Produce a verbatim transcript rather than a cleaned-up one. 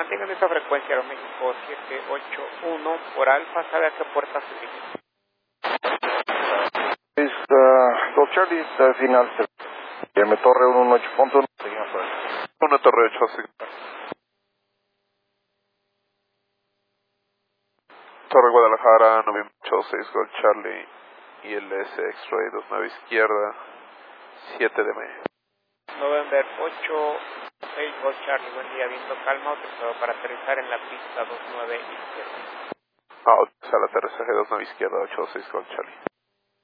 mantengan esa frecuencia, Aeroméxico siete ocho uno por Alfa, ¿sabe a qué puerta se dirige? Es uh, Golf Charlie, uh, final. Me Torre uno ocho punto uno. Seguimos por ahí. Una Torre ocho, sí. Torre Guadalajara, noventa y ocho seis Golf Charlie, I L S X-Ray dos nueve izquierda, siete de mayo. November ocho seis Golf Charlie, buen día, viento calma, autorizado para aterrizar en la pista dos nueve izquierda. Ah, al aterrizaje dos nueve izquierda, ocho seis Golf Charlie.